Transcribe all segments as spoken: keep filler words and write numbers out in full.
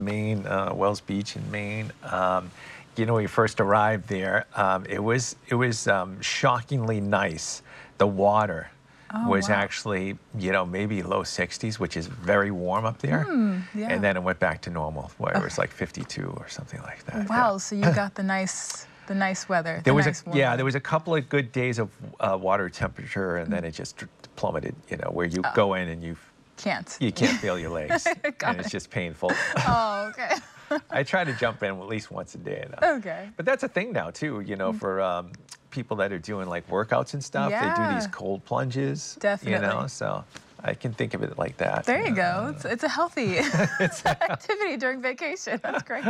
Maine, uh, Wells Beach in Maine. Um, you know, we first arrived there. Um, it was it was um, shockingly nice. The water Oh, was wow. actually, you know, maybe low sixties, which is very warm up there. Mm, And yeah. then it went back to normal, where it was Okay. like fifty-two or something like that. Yeah. Wow, so you got the nice the nice weather, There the was a nice warm yeah, there weather. was a couple of good days of uh, water temperature, and Mm. then it just dr- plummeted. You know, where you Oh, go in and you can't. you can't feel your legs, and Got it's it. just painful. Oh, okay. I try to jump in at least once a day. Though. Okay. But that's a thing now too, you know, Mm. for um, people that are doing like workouts and stuff. They do these Yeah, cold plunges, you know. definitely. So I can think of it like that. There You you know, I go. don't It's know. it's a healthy It's, activity during vacation. That's great.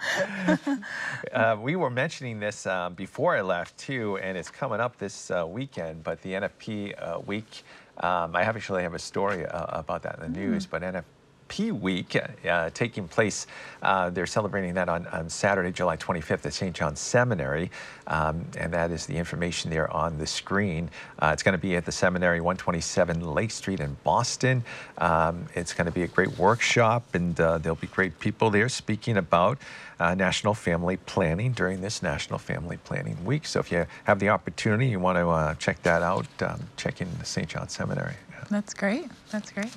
uh, we were mentioning this um, before I left too, and it's coming up this uh, weekend. But the N F P uh, week, um, I have actually have a story uh, about that in the news. Mm. But N F P week uh, taking place, uh, they're celebrating that on, on Saturday, July twenty-fifth at Saint John's Seminary, um, and that is the information there on the screen. Uh, it's going to be at the seminary, one twenty-seven Lake Street in Boston. Um, it's going to be a great workshop, and uh, there'll be great people there speaking about uh, national family planning during this National Family Planning Week. So if you have the opportunity, you want to uh, check that out, um, check in the Saint John's Seminary. Yeah. That's great. That's great.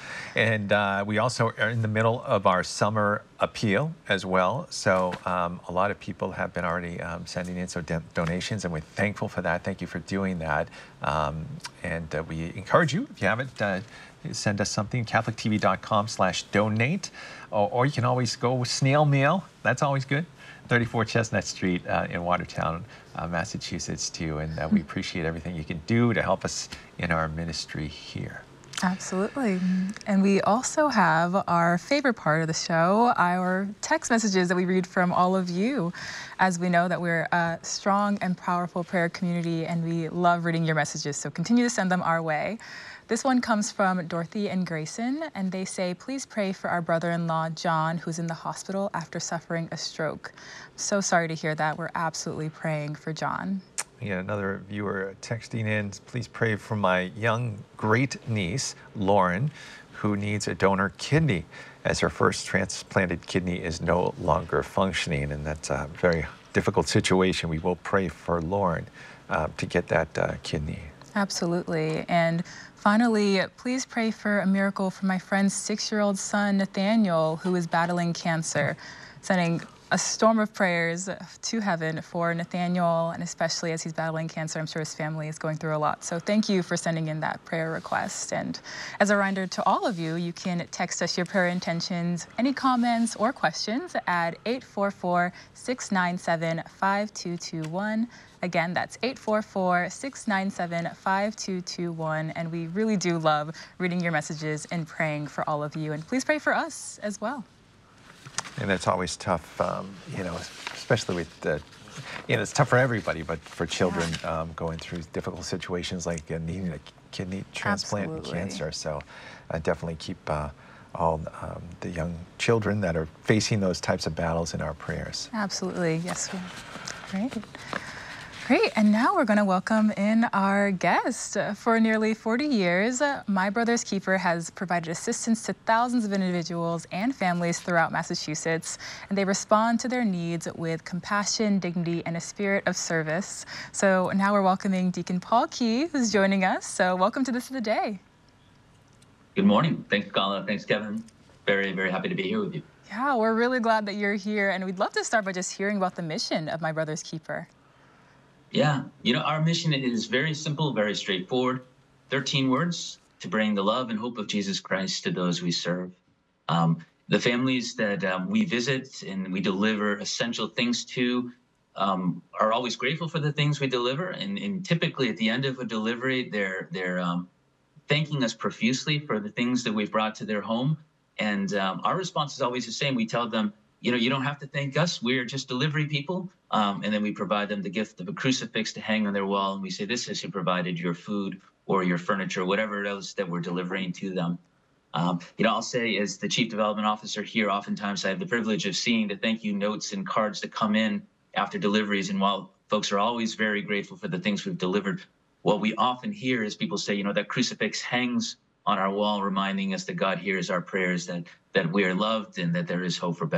And uh, we also are in the middle of our summer appeal as well. So um, a lot of people have been already um, sending in some don- donations, and we're thankful for that. Thank you for doing that. Um, and uh, we encourage you, if you haven't, uh, send us something, catholic t v dot com slash donate. Or, or you can always go snail mail. That's always good. thirty-four Chestnut Street uh, in Watertown, uh, Massachusetts, too. And uh, we appreciate everything you can do to help us in our ministry here. Absolutely. And we also have our favorite part of the show, our text messages that we read from all of you. As we know that we're a strong and powerful prayer community, and we love reading your messages, so continue to send them our way. This one comes from Dorothy and Grayson, and they say, please pray for our brother-in-law, John, who's in the hospital after suffering a stroke. So sorry to hear that. We're absolutely praying for John. Yeah, another viewer texting in, please pray for my young great niece, Lauren, who needs a donor kidney as her first transplanted kidney is no longer functioning. And that's a very difficult situation. We will pray for Lauren uh, to get that uh, kidney. Absolutely. And finally, please pray for a miracle for my friend's six-year-old son, Nathaniel, who is battling cancer. Sending a storm of prayers to heaven for Nathaniel, and especially as he's battling cancer. I'm sure his family is going through a lot. So thank you for sending in that prayer request. And as a reminder to all of you, you can text us your prayer intentions, any comments or questions at eight four four, six nine seven, five two two one. Again, that's eight four four, six nine seven, five two two one. And we really do love reading your messages and praying for all of you. And please pray for us as well. And it's always tough, um, you know, especially with, uh, you know, it's tough for everybody, but for children Yeah. um, going through difficult situations like uh, needing a kidney transplant and Absolutely. cancer. So uh, definitely keep uh, all um, the young children that are facing those types of battles in our prayers. Absolutely. Yes. we- Great. Great. And now we're going to welcome in our guest. For nearly forty years, My Brother's Keeper has provided assistance to thousands of individuals and families throughout Massachusetts, and they respond to their needs with compassion, dignity, and a spirit of service. So now we're welcoming Deacon Paul Key, who's joining us. So welcome to This of the Day. Good morning. Thanks, Colin. Thanks, Kevin. Very, very happy to be here with you. Yeah, we're really glad that you're here, and we'd love to start by just hearing about the mission of My Brother's Keeper. Yeah, you know, our mission is very simple, very straightforward. thirteen words to bring the love and hope of Jesus Christ to those we serve. Um, the families that um, we visit and we deliver essential things to um, are always grateful for the things we deliver. And, and typically at the end of a delivery, they're, they're um, thanking us profusely for the things that we've brought to their home. And um, our response is always the same. We tell them, you know, you don't have to thank us. We're just delivery people. Um, and then we provide them the gift of a crucifix to hang on their wall. And we say, this is who provided your food or your furniture, whatever else that we're delivering to them. Um, you know, I'll say as the Chief Development Officer here, oftentimes I have the privilege of seeing the thank you notes and cards that come in after deliveries. And while folks are always very grateful for the things we've delivered, what we often hear is people say, you know, that crucifix hangs on our wall reminding us that God hears our prayers, that that we are loved, and that there is hope for better.